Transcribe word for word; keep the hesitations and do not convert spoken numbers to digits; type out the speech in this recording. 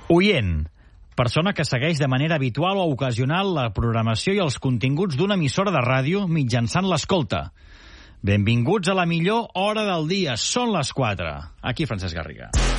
Oient, persona que segueix de manera habitual o ocasional la programació i els continguts d'una emissora de ràdio mitjançant l'escolta. Benvinguts a la millor hora del dia. Són les quatre. Aquí Francesc Garriga.